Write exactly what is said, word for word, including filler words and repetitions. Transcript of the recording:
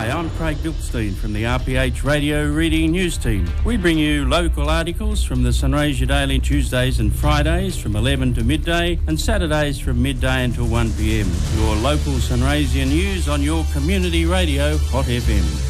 Hi, I'm Craig Dilkstein from the R P H Radio Reading News Team. We bring you local articles from the Sunraysia Daily Tuesdays and Fridays from eleven to midday and Saturdays from midday until one p m. Your local Sunraysia news on your community radio, Hot F M.